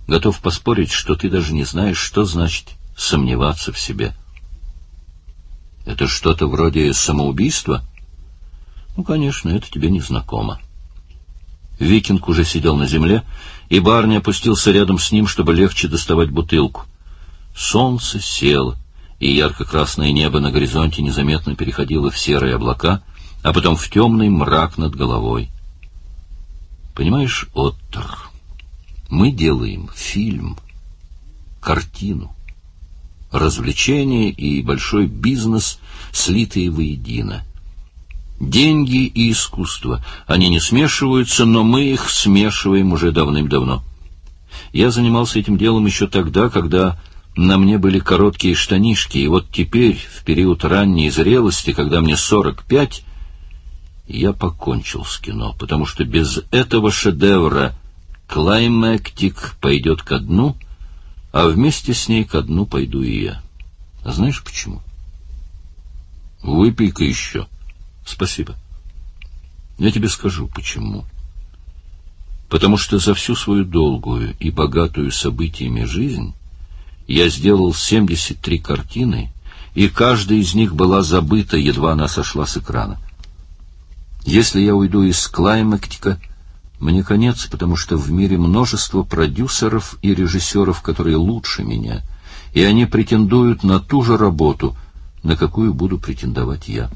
Готов поспорить, что ты даже не знаешь, что значит сомневаться в себе. Это что-то вроде самоубийства? Ну, конечно, это тебе не знакомо. Викинг уже сидел на земле, и Барни опустился рядом с ним, чтобы легче доставать бутылку. Солнце село, и ярко-красное небо на горизонте незаметно переходило в серые облака, а потом в темный мрак над головой. Понимаешь, Оттер, мы делаем фильм, картину, развлечение и большой бизнес, слитые воедино. Деньги и искусство, они не смешиваются, но мы их смешиваем уже давным-давно. Я занимался этим делом еще тогда, когда на мне были короткие штанишки, и вот теперь, в период ранней зрелости, когда мне 45, я покончил с кино, потому что без этого шедевра клаймактик пойдет ко дну, а вместе с ней ко дну пойду и я. А знаешь почему? Выпей-ка еще. Спасибо. Я тебе скажу, почему. Потому что за всю свою долгую и богатую событиями жизнь я сделал 73 картины, и каждая из них была забыта, едва она сошла с экрана. Если я уйду из клаймактика, мне конец, потому что в мире множество продюсеров и режиссеров, которые лучше меня, и они претендуют на ту же работу, на какую буду претендовать я.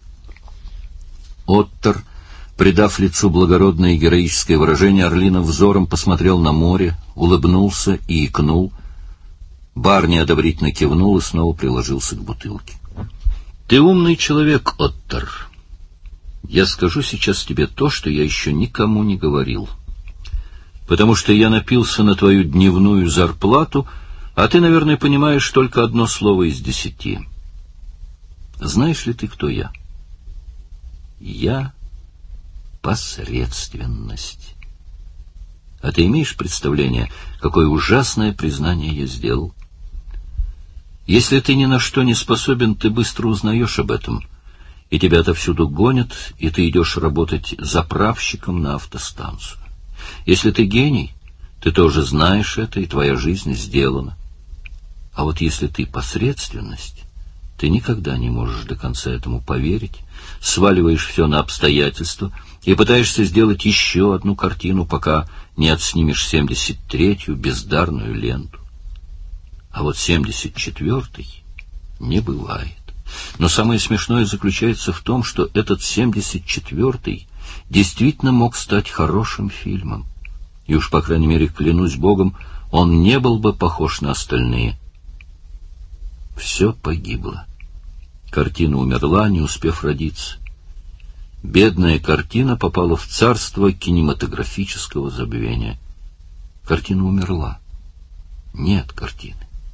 Оттер, придав лицу благородное и героическое выражение, орлиным взором посмотрел на море, улыбнулся и икнул. Барни одобрительно кивнул и снова приложился к бутылке. — Ты умный человек, Оттер. Я скажу сейчас тебе то, что я еще никому не говорил. Потому что я напился на твою дневную зарплату, а ты, наверное, понимаешь только одно слово из 10. Знаешь ли ты, кто я? Я — посредственность. А ты имеешь представление, какое ужасное признание я сделал? Если ты ни на что не способен, ты быстро узнаешь об этом, и тебя отовсюду гонят, и ты идешь работать заправщиком на автостанцию. Если ты гений, ты тоже знаешь это, и твоя жизнь сделана. А вот если ты посредственность, ты никогда не можешь до конца этому поверить, сваливаешь все на обстоятельства и пытаешься сделать еще одну картину, пока не отснимешь 73-ю бездарную ленту. А вот 74-й не бывает. Но самое смешное заключается в том, что этот 74-й действительно мог стать хорошим фильмом. И уж, по крайней мере, клянусь Богом, он не был бы похож на остальные. Все погибло. Картина умерла, не успев родиться. Бедная картина попала в царство кинематографического забвения. Картина умерла. Нет картины.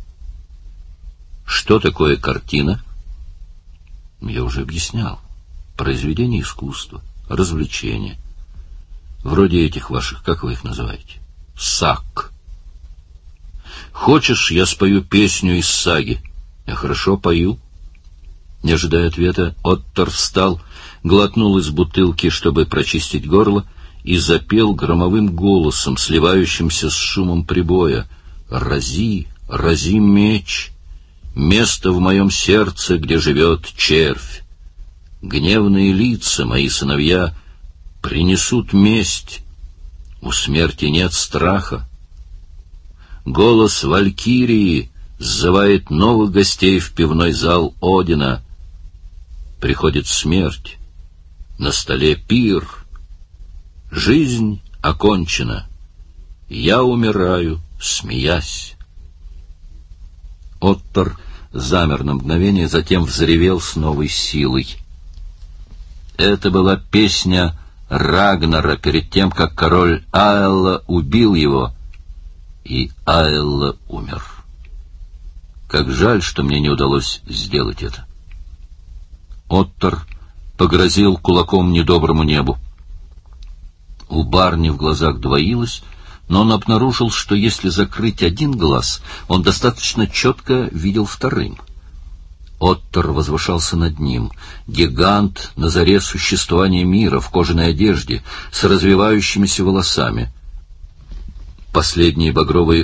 Что такое картина? Я уже объяснял. Произведение искусства, развлечение. Вроде этих ваших, как вы их называете? Саг. Хочешь, я спою песню из саги? Я хорошо пою. Не ожидая ответа, Оттер встал, глотнул из бутылки, чтобы прочистить горло, и запел громовым голосом, сливающимся с шумом прибоя: «Рази, рази меч, место в моем сердце, где живет червь. Гневные лица, мои сыновья, принесут месть. У смерти нет страха. Голос валькирии сзывает новых гостей в пивной зал Одина. Приходит смерть, на столе пир. Жизнь окончена. Я умираю, смеясь». Оттер замер на мгновение, затем взревел с новой силой. Это была песня Рагнара перед тем, как король Аэлла убил его, и Аэлла умер. Как жаль, что мне не удалось сделать это. Оттер погрозил кулаком недоброму небу. У Барни в глазах двоилось, но он обнаружил, что если закрыть один глаз, он достаточно четко видел вторым. Оттер возвышался над ним, гигант на заре существования мира, в кожаной одежде, с развивающимися волосами. Последние багровые